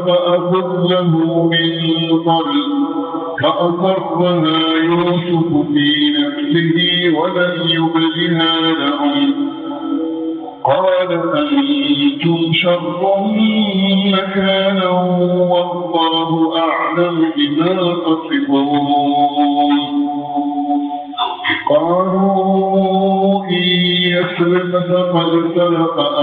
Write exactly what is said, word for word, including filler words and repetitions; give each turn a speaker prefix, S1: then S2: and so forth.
S1: فأخذه من قبل فأصرها يوسف في نفسه ولم يبدها لهم قال أنتم شر مكانا والله أعلم بما تصفون قالوا إن يسرق فقد سرق